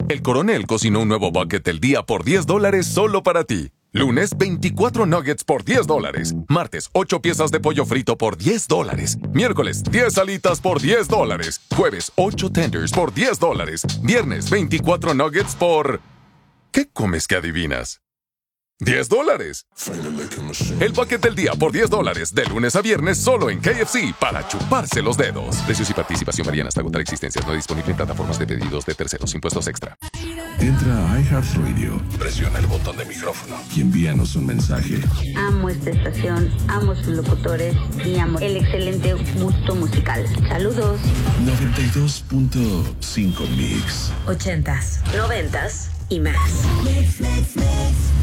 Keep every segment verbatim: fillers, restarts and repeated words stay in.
El Coronel cocinó un nuevo bucket del día por diez dólares solo para ti. Lunes, veinticuatro nuggets por diez dólares. Martes, ocho piezas de pollo frito por diez dólares. Miércoles, diez alitas por diez dólares. Jueves, ocho tenders por diez dólares. Viernes, veinticuatro nuggets por... ¿Qué comes que adivinas? ¡diez dólares! El bucket del día por diez dólares, de lunes a viernes, solo en K F C, para chuparse los dedos. Precios y participación varían hasta agotar existencias. No disponible en plataformas de pedidos de terceros. Impuestos extra. Entra a iHeartRadio. Presiona el botón de micrófono Y envíanos un mensaje. Amo esta estación, amo sus locutores y amo el excelente gusto musical. Saludos. noventa y dos punto cinco Mix. Ochentas, noventas y más. Mix, mix, mix.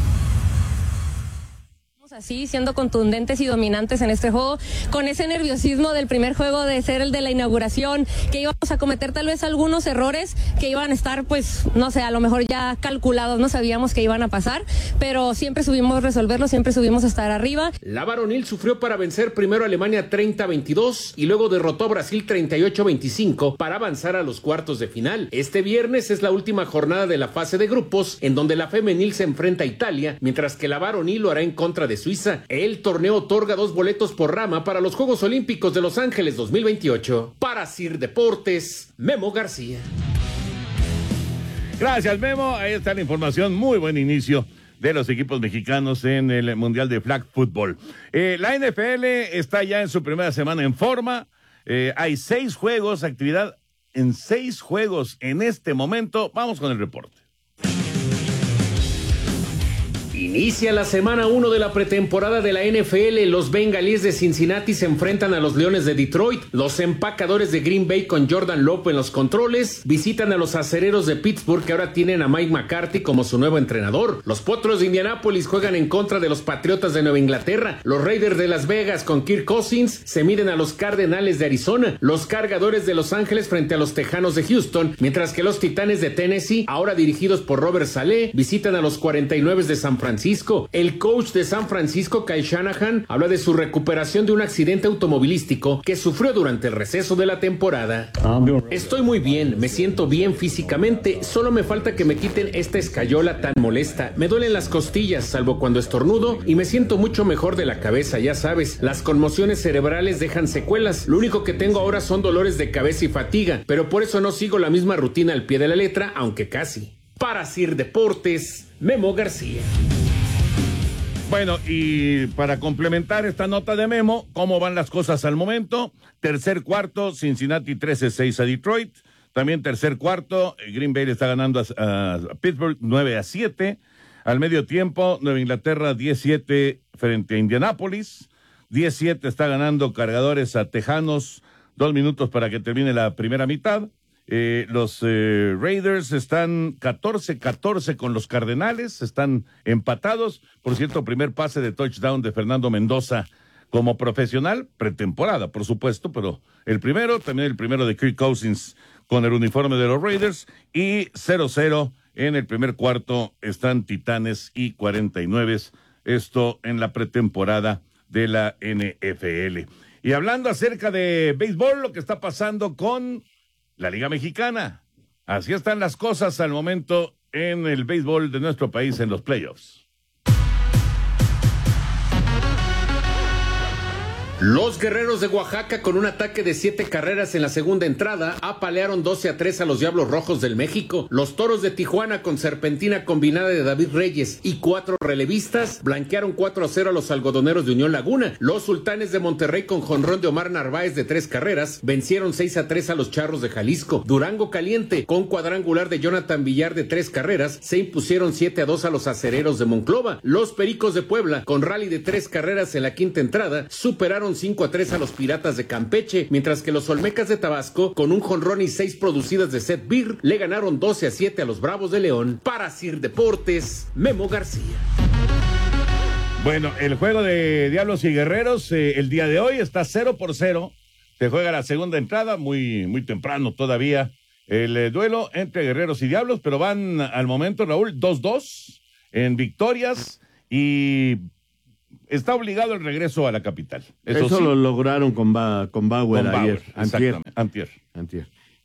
Así, siendo contundentes y dominantes en este juego, con ese nerviosismo del primer juego de ser el de la inauguración, que íbamos a cometer tal vez algunos errores que iban a estar, pues, no sé, a lo mejor ya calculados, no sabíamos que iban a pasar, pero siempre subimos resolverlo, siempre subimos a estar arriba. La varonil sufrió para vencer primero a Alemania treinta a veintidós y luego derrotó a Brasil treinta y ocho a veinticinco para avanzar a los cuartos de final. Este viernes es la última jornada de la fase de grupos, en donde la femenil se enfrenta a Italia, mientras que la varonil lo hará en contra de Suiza. El torneo otorga dos boletos por rama para los Juegos Olímpicos de Los Ángeles dos mil veintiocho. Para Sir Deportes, Memo García. Gracias, Memo. Ahí está la información. Muy buen inicio de los equipos mexicanos en el Mundial de Flag Football. Eh, la N F L está ya en su primera semana en forma. Eh, hay seis juegos, actividad en seis juegos en este momento. Vamos con el reporte. Inicia la semana uno de la pretemporada de la N F L. Los Bengalíes de Cincinnati se enfrentan a los Leones de Detroit. Los empacadores de Green Bay con Jordan Love en los controles visitan a los Acereros de Pittsburgh, que ahora tienen a Mike McCarthy como su nuevo entrenador. Los Potros de Indianápolis juegan en contra de los Patriotas de Nueva Inglaterra. Los Raiders de Las Vegas con Kirk Cousins se miden a los Cardenales de Arizona. Los Cargadores de Los Ángeles frente a los Tejanos de Houston, mientras que los Titanes de Tennessee, ahora dirigidos por Robert Saleh, visitan a los cuarenta y nueve de San Francisco. Francisco. El coach de San Francisco, Kyle Shanahan, habla de su recuperación de un accidente automovilístico que sufrió durante el receso de la temporada. Estoy muy bien, me siento bien físicamente, solo me falta que me quiten esta escayola tan molesta. Me duelen las costillas, salvo cuando estornudo, y me siento mucho mejor de la cabeza, ya sabes. Las conmociones cerebrales dejan secuelas. Lo único que tengo ahora son dolores de cabeza y fatiga, pero por eso no sigo la misma rutina al pie de la letra, aunque casi. Para Sir Deportes, Memo García. Bueno, y para complementar esta nota de Memo, ¿cómo van las cosas al momento? Tercer cuarto, Cincinnati trece a seis a Detroit. También tercer cuarto, Green Bay le está ganando a, a Pittsburgh nueve a siete. Al medio tiempo, Nueva Inglaterra diecisiete frente a Indianápolis. diecisiete está ganando Cargadores a Tejanos. Dos minutos para que termine la primera mitad. Eh, los eh, Raiders están catorce a catorce con los Cardenales, están empatados. Por cierto, primer pase de touchdown de Fernando Mendoza como profesional, pretemporada, por supuesto, pero el primero, también el primero de Kirk Cousins con el uniforme de los Raiders, y cero cero en el primer cuarto están Titanes y cuarenta y nueve, esto en la pretemporada de la N F L. Y hablando acerca de béisbol, lo que está pasando con la Liga Mexicana. Así están las cosas al momento en el béisbol de nuestro país en los playoffs. Los Guerreros de Oaxaca, con un ataque de siete carreras en la segunda entrada, apalearon doce a tres a los Diablos Rojos del México. Los Toros de Tijuana, con serpentina combinada de David Reyes y cuatro relevistas, blanquearon cuatro a cero a los Algodoneros de Unión Laguna. Los Sultanes de Monterrey, con jonrón de Omar Narváez de tres carreras, vencieron seis a tres a los Charros de Jalisco. Durango Caliente, con cuadrangular de Jonathan Villar de tres carreras, se impusieron siete a dos a los Acereros de Monclova. Los Pericos de Puebla, con rally de tres carreras en la quinta entrada, superaron cinco a tres a los Piratas de Campeche, mientras que los Olmecas de Tabasco, con un jonrón y seis producidas de Seth Beer, le ganaron doce a siete a los Bravos de León. Para Sir Deportes, Memo García. Bueno, el juego de Diablos y Guerreros eh, el día de hoy está cero por cero. Se juega la segunda entrada, muy, muy temprano todavía el eh, duelo entre Guerreros y Diablos, pero van al momento, Raúl, dos dos en victorias, y está obligado el regreso a la capital. Eso, Eso sí, lo lograron con, ba, con Bauer con ayer. Bauer, antier. antier. antier.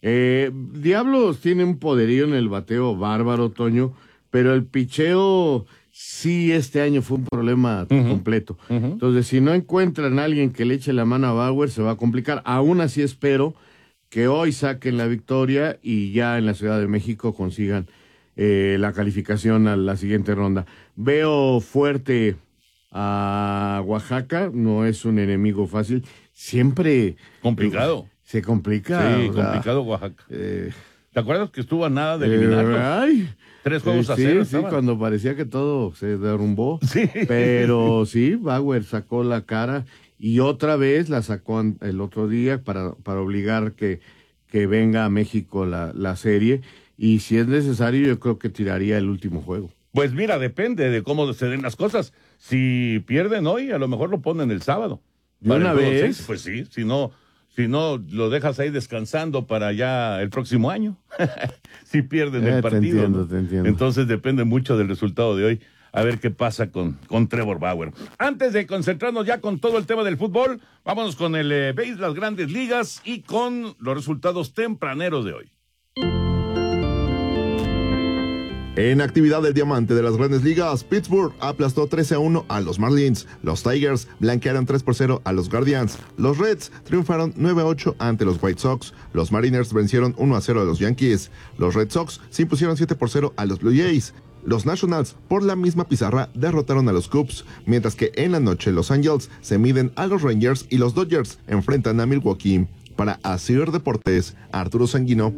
Eh, Diablos tiene un poderío en el bateo bárbaro, Toño, pero el picheo sí este año fue un problema uh-huh. completo. Uh-huh. Entonces, si no encuentran a alguien que le eche la mano a Bauer, se va a complicar. Aún así espero que hoy saquen la victoria y ya en la Ciudad de México consigan eh, la calificación a la siguiente ronda. Veo fuerte a Oaxaca, no es un enemigo fácil, siempre... Complicado. Eh, se complica. Sí, o sea, complicado Oaxaca. Eh, ¿Te acuerdas que estuvo a nada de eliminarlos? Eh, ay, Tres juegos eh, a cero. Sí, sí, cuando parecía que todo se derrumbó. Sí. Pero sí, Bauer sacó la cara y otra vez la sacó el otro día para, para obligar que, que venga a México la, la serie. Y si es necesario, yo creo que tiraría el último juego. Pues mira, depende de cómo se den las cosas. Si pierden hoy, a lo mejor lo ponen el sábado. ¿De una vez? seis, pues sí, si no... Si no, lo dejas ahí descansando para ya el próximo año. Si pierden eh, el partido. Te entiendo, ¿no? te entiendo. Entonces depende mucho del resultado de hoy. A ver qué pasa con, con Trevor Bauer. Antes de concentrarnos ya con todo el tema del fútbol, vámonos con el eh, béis, las grandes ligas y con los resultados tempraneros de hoy. En actividad del diamante de las grandes ligas, Pittsburgh aplastó trece a uno a los Marlins, los Tigers blanquearon tres por cero a los Guardians, los Reds triunfaron nueve a ocho ante los White Sox, los Mariners vencieron uno a cero a los Yankees, los Red Sox se impusieron siete por cero a los Blue Jays, los Nationals por la misma pizarra derrotaron a los Cubs, mientras que en la noche los Angels se miden a los Rangers y los Dodgers enfrentan a Milwaukee. Para Asir Deportes, Arturo Sanguino.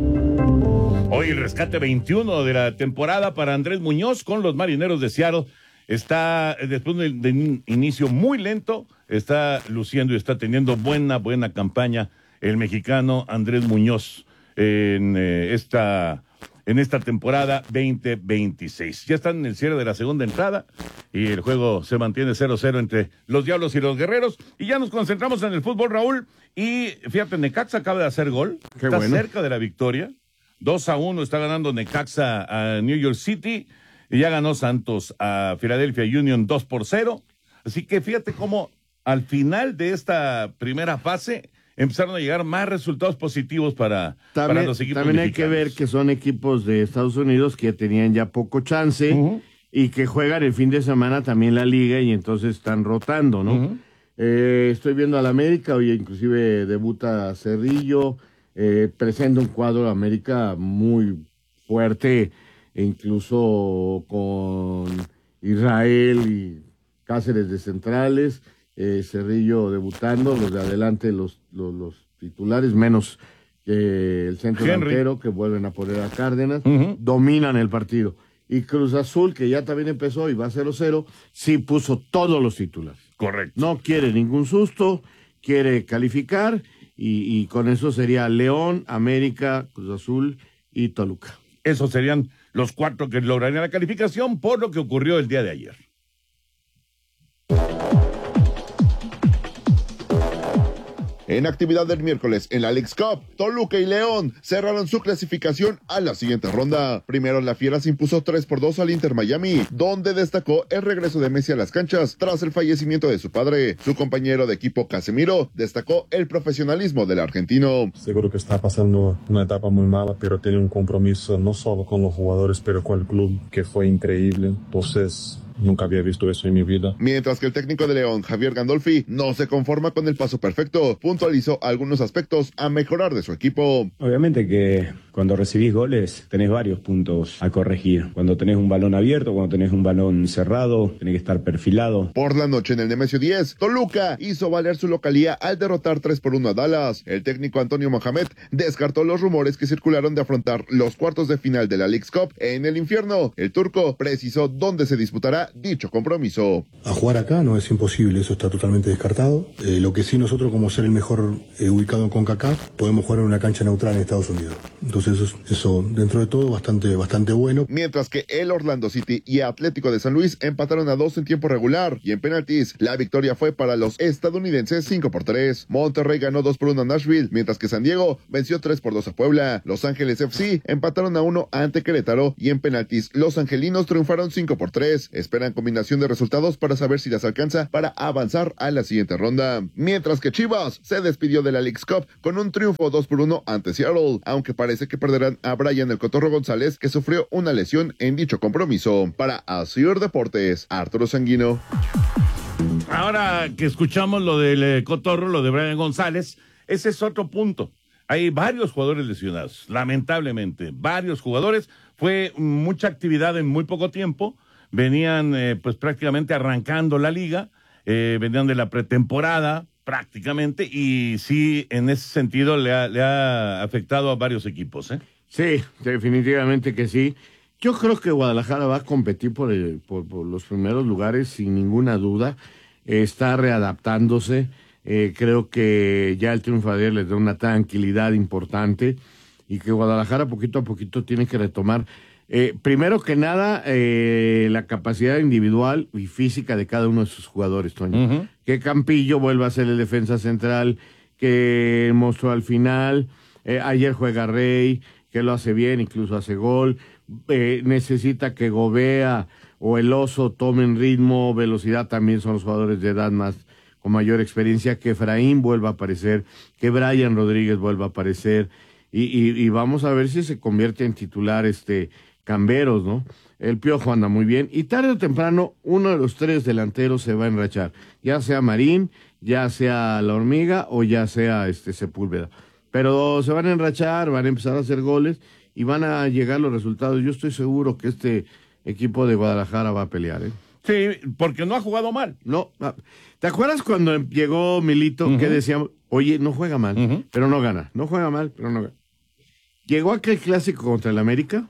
Hoy el rescate veintiuno de la temporada para Andrés Muñoz con los Marineros de Seattle. Está, después de, de un inicio muy lento, está luciendo y está teniendo buena, buena campaña el mexicano Andrés Muñoz en, eh, esta, en esta temporada veinte veintiséis. Ya están en el cierre de la segunda entrada y el juego se mantiene cero cero entre los Diablos y los Guerreros. Y ya nos concentramos en el fútbol, Raúl. Y fíjate, Necaxa acaba de hacer gol. Qué está bueno. cerca de la victoria. dos a uno está ganando Necaxa a New York City. Y ya ganó Santos a Philadelphia Union dos por cero. Así que fíjate cómo al final de esta primera fase empezaron a llegar más resultados positivos para, también, para los equipos También hay mexicanos. que ver que son equipos de Estados Unidos que tenían ya poco chance uh-huh. y que juegan el fin de semana también la liga y entonces están rotando, ¿no? Uh-huh. Eh, estoy viendo al América, hoy inclusive debuta Cerrillo, eh, presenta un cuadro de América muy fuerte, incluso con Israel y Cáceres de centrales, eh, Cerrillo debutando, los de adelante los, los, los titulares, menos que el centro Henry. delantero que vuelven a poner a Cárdenas, Uh-huh. dominan el partido. Y Cruz Azul, que ya también empezó y va cero cero, sí puso todos los titulares. Correcto. No quiere ningún susto, quiere calificar y, y con eso sería León, América, Cruz Azul y Toluca. Esos serían los cuatro que lograrían la calificación por lo que ocurrió el día de ayer. En actividad del miércoles en la Leagues Cup, Toluca y León cerraron su clasificación a la siguiente ronda. Primero la Fiera se impuso tres por dos al Inter Miami, donde destacó el regreso de Messi a las canchas tras el fallecimiento de su padre. Su compañero de equipo Casemiro destacó el profesionalismo del argentino. Seguro que está pasando una etapa muy mala, pero tiene un compromiso no solo con los jugadores, pero con el club, que fue increíble. Entonces, nunca había visto eso en mi vida. Mientras que el técnico de León, Javier Gandolfi, no se conforma con el paso perfecto. Puntualizó algunos aspectos a mejorar de su equipo. Obviamente que cuando recibís goles tenés varios puntos a corregir. Cuando tenés un balón abierto, cuando tenés un balón cerrado, tenés que estar perfilado. Por la noche en el Nemesio diez, Toluca hizo valer su localía al derrotar tres por uno a Dallas. El técnico Antonio Mohamed descartó los rumores que circularon de afrontar los cuartos de final de la Leagues Cup en el infierno. El turco precisó dónde se disputará dicho compromiso. A jugar acá no es imposible, eso está totalmente descartado. Eh, lo que sí, nosotros, como ser el mejor eh, ubicado en CONCACAF, podemos jugar en una cancha neutral en Estados Unidos. Entonces eso, eso dentro de todo bastante, bastante bueno. Mientras que el Orlando City y Atlético de San Luis empataron a dos en tiempo regular y en penaltis la victoria fue para los estadounidenses cinco por tres. Monterrey ganó dos por uno a Nashville, mientras que San Diego venció tres por dos a Puebla. Los Ángeles F C empataron a uno ante Querétaro y en penaltis los angelinos triunfaron cinco por tres. esperan combinación de resultados para saber si las alcanza para avanzar a la siguiente ronda. Mientras que Chivas se despidió de la Leagues Cup con un triunfo dos por uno ante Seattle, aunque parece que perderán a Brian el Cotorro González, que sufrió una lesión en dicho compromiso. Para Asir Deportes, Arturo Sanguino. Ahora que escuchamos lo del eh, Cotorro, lo de Brian González, ese es otro punto. Hay varios jugadores lesionados, lamentablemente, varios jugadores. Fue mucha actividad en muy poco tiempo. Venían eh, pues prácticamente arrancando la liga, eh, venían de la pretemporada prácticamente, y sí, en ese sentido le ha, le ha afectado a varios equipos, ¿eh? Sí, definitivamente que sí. Yo creo que Guadalajara va a competir por, el, por, por los primeros lugares sin ninguna duda. Eh, está readaptándose. Eh, creo que ya el triunfo de ayer les da una tranquilidad importante y que Guadalajara poquito a poquito tiene que retomar, eh, primero que nada, eh, la capacidad individual y física de cada uno de sus jugadores, Toño. Uh-huh. Que Campillo vuelva a ser el defensa central que mostró al final. Eh, ayer juega Rey, que lo hace bien, incluso hace gol. Eh, necesita que Gobea o el Oso tomen ritmo, velocidad, también son los jugadores de edad más con mayor experiencia, que Efraín vuelva a aparecer, que Brian Rodríguez vuelva a aparecer, y, y, y vamos a ver si se convierte en titular este Camberos, ¿no? El Piojo anda muy bien, y tarde o temprano uno de los tres delanteros se va a enrachar, ya sea Marín, ya sea La Hormiga, o ya sea este Sepúlveda, pero se van a enrachar, van a empezar a hacer goles, y van a llegar los resultados. Yo estoy seguro que este equipo de Guadalajara va a pelear, ¿eh? Sí, porque no ha jugado mal. No, ¿te acuerdas cuando llegó Milito, uh-huh, que decíamos, oye, no juega mal, uh-huh, pero no gana, no juega mal, pero no gana? Llegó aquel clásico contra el América,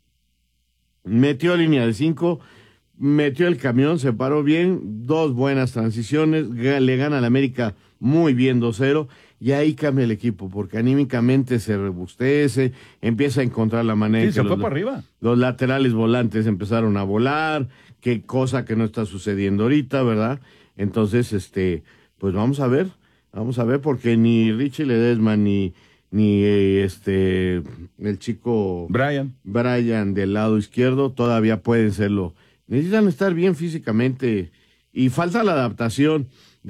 metió línea de cinco, metió el camión, se paró bien, dos buenas transiciones, le gana al América muy bien dos cero, y ahí cambia el equipo, porque anímicamente se rebustece, empieza a encontrar la manera. Sí, se fue para arriba. Los laterales volantes empezaron a volar, qué cosa que no está sucediendo ahorita, ¿verdad? Entonces, este, pues vamos a ver, vamos a ver, porque ni Richie Ledesma, ni, ni este, el chico Brian, Brian del lado izquierdo todavía pueden serlo. Necesitan estar bien físicamente, y falta la adaptación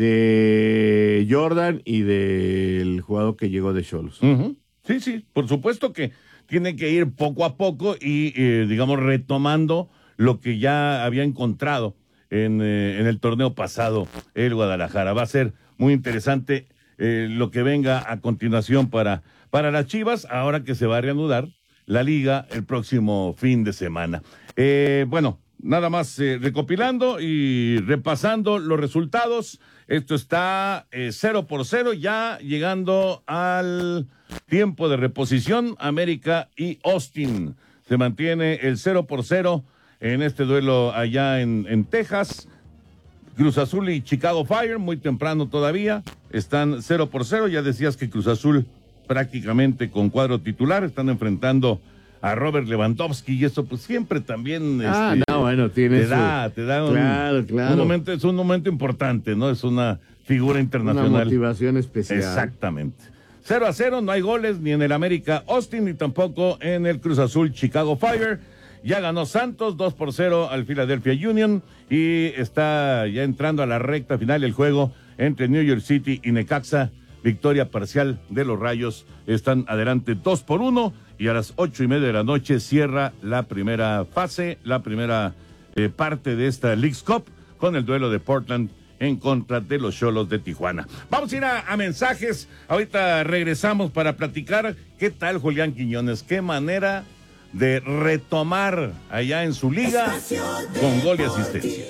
de Jordan y del jugador que llegó de Xolos. Uh-huh. Sí, sí, por supuesto que tiene que ir poco a poco y, eh, digamos, retomando lo que ya había encontrado en, eh, en el torneo pasado el Guadalajara. Va a ser muy interesante eh, lo que venga a continuación para, para las Chivas, ahora que se va a reanudar la liga el próximo fin de semana. Eh, bueno, nada más eh, recopilando y repasando los resultados. Esto está eh, cero por cero, ya llegando al tiempo de reposición. América y Austin. Se mantiene el cero por cero en este duelo allá en, en Texas. Cruz Azul y Chicago Fire, muy temprano todavía, están cero por cero. Ya decías que Cruz Azul prácticamente con cuadro titular, están enfrentando a Robert Lewandowski, y eso pues siempre también ah, este, no, bueno, tiene te su... da, te da un, claro, claro. un momento, es un momento importante, ¿no? Es una figura internacional. Una motivación especial. Exactamente. cero a cero, no hay goles ni en el América Austin, ni tampoco en el Cruz Azul Chicago Fire. Ya ganó Santos dos por cero al Philadelphia Union, y está ya entrando a la recta final el juego entre New York City y Necaxa. Victoria parcial de los Rayos, están adelante dos por uno, y a las ocho y media de la noche cierra la primera fase, la primera eh, parte de esta Leagues Cup, con el duelo de Portland en contra de los Xolos de Tijuana. Vamos a ir a, a mensajes, ahorita regresamos para platicar. ¿Qué tal Julián Quiñones? ¿Qué manera de retomar allá en su liga con gol y asistencia?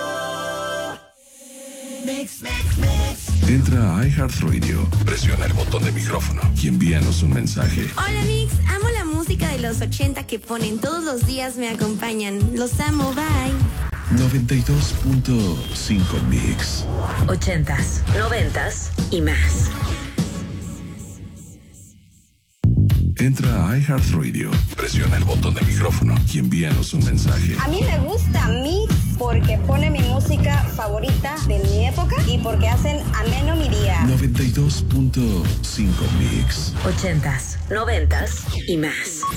Mix, mix, mix. Entra a iHeartRadio, presiona el botón de micrófono y envíanos un mensaje. Hola Mix, amo la música de los ochenta que ponen todos los días, me acompañan. Los amo, bye. noventa y dos punto cinco Mix. Ochentas, noventas y más. Entra a iHeartRadio, presiona el botón de micrófono y envíanos un mensaje. A mí me gusta Mix porque pone mi música favorita de mi época y porque hacen ameno mi día. noventa y dos punto cinco Mix. Ochentas, noventas y más.